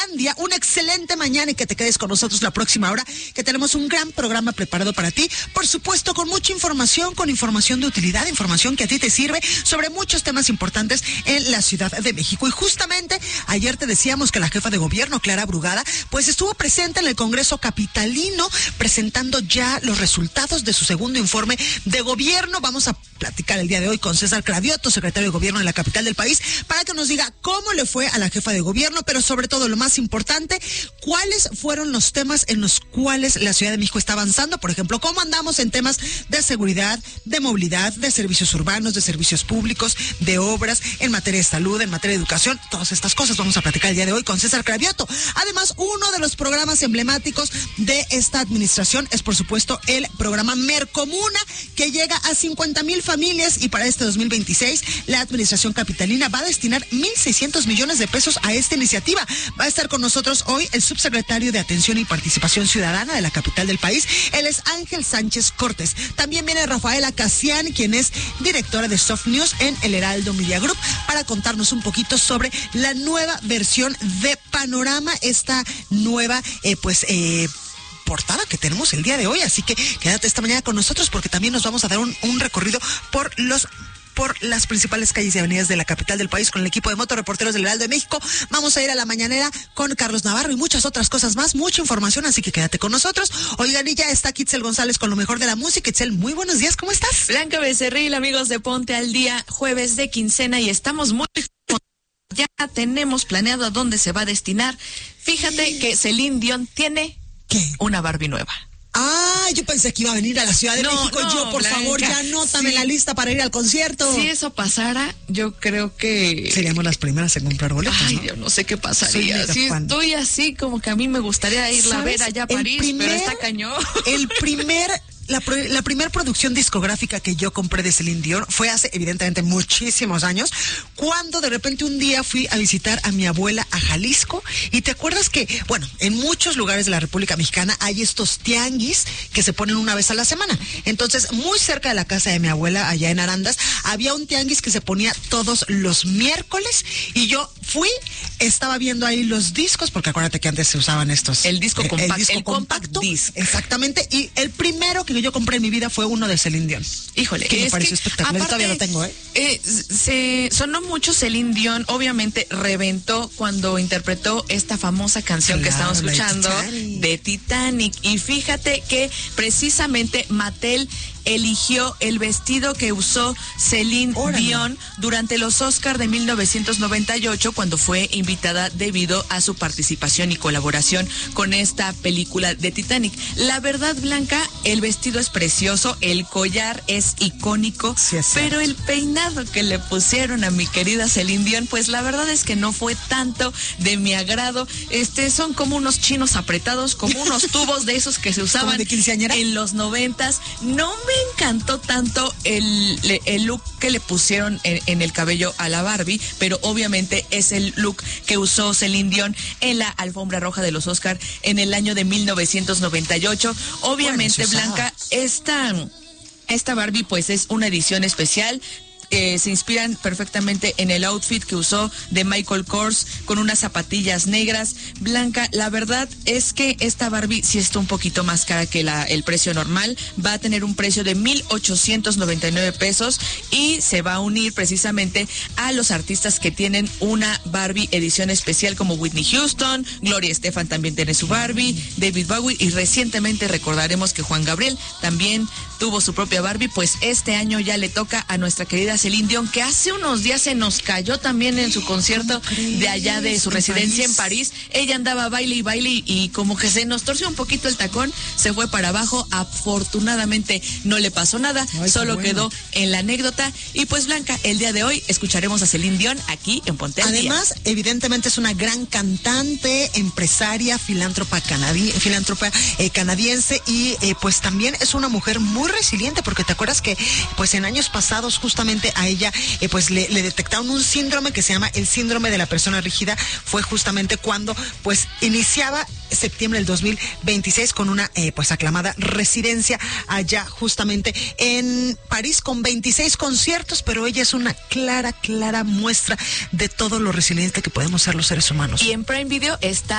día, una excelente mañana y que te quedes con nosotros la próxima hora, que tenemos un gran programa preparado para ti, por supuesto con mucha información, con información de utilidad, información que a ti te sirve sobre muchos temas importantes en la Ciudad de México. Y justamente ayer te decíamos que la jefa de gobierno, Clara Brugada, pues estuvo presente en el Congreso capitalino presentando ya los resultados de su segundo informe de gobierno. Vamos a platicar el día de hoy con César Cravioto, secretario de gobierno de la capital del país, para que nos diga cómo le fue a la jefa de gobierno, pero sobre todo lo más importante, cuáles fueron los temas en los cuales la Ciudad de México está avanzando. Por ejemplo, cómo andamos en temas de seguridad, de movilidad, de servicios urbanos, de servicios públicos, de obras, en materia de salud, en materia de educación. Todas estas cosas vamos a platicar el día de hoy con César Cravioto. Además, uno de los programas emblemáticos de esta administración es, por supuesto, el programa Mercomuna, que llega a 50,000 familias, y para este 2026 la administración capitalina va a destinar 1,600 millones de pesos a esta iniciativa. Va a estar con nosotros hoy el subsecretario de Atención y Participación Ciudadana de la capital del país. Él es Ángel Sánchez Cortés. También viene Rafaela Casian, quien es directora de Soft News en El Heraldo Media Group, para contarnos un poquito sobre la nueva versión de Panorama, esta nueva portada que tenemos el día de hoy. Así que quédate esta mañana con nosotros, porque también nos vamos a dar un recorrido por las principales calles y avenidas de la capital del país con el equipo de motorreporteros del Heraldo de México. Vamos a ir a la mañanera con Carlos Navarro y muchas otras cosas más, mucha información, así que quédate con nosotros. Oigan, y ya está Kitzel González con lo mejor de la música. Kitzel, muy buenos días, ¿cómo estás? Blanca Becerril, amigos de Ponte al Día, jueves de quincena, y estamos muy... Ya tenemos planeado a dónde se va a destinar. Fíjate que Celine Dion tiene... ¿Qué? Una Barbie nueva. Ah, yo pensé que iba a venir a la Ciudad de México. Por Blanca, favor, ya anótame la lista para ir al concierto. Si eso pasara, yo creo que... seríamos las primeras en comprar boletos, Ay, ¿no? yo no sé qué pasaría. Si estoy así, como que a mí me gustaría irla a ver allá a París, pero está cañón. La primera producción discográfica que yo compré de Celine Dion fue hace, evidentemente, muchísimos años, cuando de repente un día fui a visitar a mi abuela a Jalisco. Y te acuerdas que, bueno, en muchos lugares de la República Mexicana hay estos tianguis que se ponen una vez a la semana. Entonces, muy cerca de la casa de mi abuela, allá en Arandas, había un tianguis que se ponía todos los miércoles, y yo fui, estaba viendo ahí los discos, porque acuérdate que antes se usaban estos. El disco compacto. El disco compacto. Disc. Exactamente. Y el primero que yo compré en mi vida fue uno de Celine Dion. Híjole, que me pareció espectacular. Aparte, todavía lo tengo, se sonó mucho Celine Dion, obviamente reventó cuando interpretó esta famosa canción que estamos escuchando de Titanic. Y fíjate que precisamente Mattel eligió el vestido que usó Celine Dion durante los Oscar de 1998, cuando fue invitada debido a su participación y colaboración con esta película de Titanic. La verdad, Blanca, el vestido es precioso, el collar es icónico, pero el peinado que le pusieron a mi querida Celine Dion, pues la verdad es que no fue tanto de mi agrado. Son como unos chinos apretados, como unos tubos de esos que se usaban de quinceañera en los 90s. No me encantó tanto el look que le pusieron en el cabello a la Barbie, pero obviamente es el look que usó Celine Dion en la alfombra roja de los Oscar en el año de 1998. Obviamente, Blanca, esta Barbie pues es una edición especial. Se inspiran perfectamente en el outfit que usó de Michael Kors, con unas zapatillas negras. Blanca, la verdad es que esta Barbie sí está un poquito más cara que el precio normal. Va a tener un precio de 1,899 pesos y se va a unir precisamente a los artistas que tienen una Barbie edición especial, como Whitney Houston, Gloria Estefan también tiene su Barbie, David Bowie, y recientemente recordaremos que Juan Gabriel también tuvo su propia Barbie. Pues este año ya le toca a nuestra querida Celine Dion, que hace unos días se nos cayó también en su concierto de allá de su residencia en París. Ella andaba baile y baile y como que se nos torció un poquito el tacón, se fue para abajo. Afortunadamente no le pasó nada, solo quedó en la anécdota. Y pues, Blanca, el día de hoy escucharemos a Celine Dion aquí en Ponte al Día. Además, evidentemente es una gran cantante, empresaria, filántropa canadiense, y pues también es una mujer muy resiliente, porque te acuerdas que pues en años pasados justamente a ella pues le detectaron un síndrome que se llama el síndrome de la persona rígida. Fue justamente cuando pues iniciaba septiembre del 2026 con una pues aclamada residencia allá justamente en París con 26 conciertos, pero ella es una clara muestra de todo lo resiliente que podemos ser los seres humanos. Y en Prime Video está